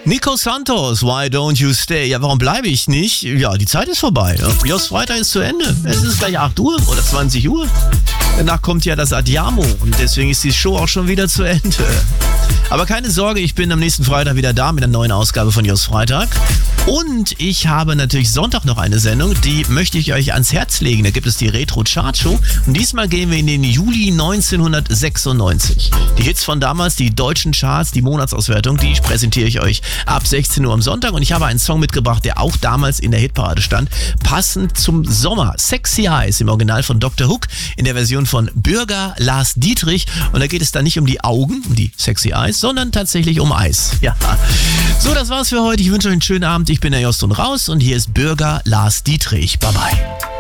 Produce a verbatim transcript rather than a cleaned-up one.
Nico Santos, Why Don't You Stay? Ja, warum bleibe ich nicht? Ja, die Zeit ist vorbei. Jos Freitag ist zu Ende. Es ist gleich acht Uhr oder zwanzig Uhr. Danach kommt ja das Adjamo und deswegen ist die Show auch schon wieder zu Ende. Aber keine Sorge, ich bin am nächsten Freitag wieder da mit einer neuen Ausgabe von Jos Freitag. Und ich habe natürlich Sonntag noch eine Sendung, die möchte ich euch ans Herz legen. Da gibt es die Retro Chart Show und diesmal gehen wir in den Juli neunzehnhundertsechsundneunzig. Die Hits von damals, die deutschen Charts, die Monatsauswertung, die präsentiere ich euch ab sechzehn Uhr am Sonntag. Und ich habe einen Song mitgebracht, der auch damals in der Hitparade stand, passend zum Sommer. Sexy Eyes im Original von Doktor Hook, in der Version von Bürger Lars Dietrich. Und da geht es dann nicht um die Augen, um die Sexy Eyes, sondern tatsächlich um Eis. Ja. So, das war's für heute. Ich wünsche euch einen schönen Abend. Ich bin der Jost und raus und hier ist Bürger Lars Dietrich. Bye bye.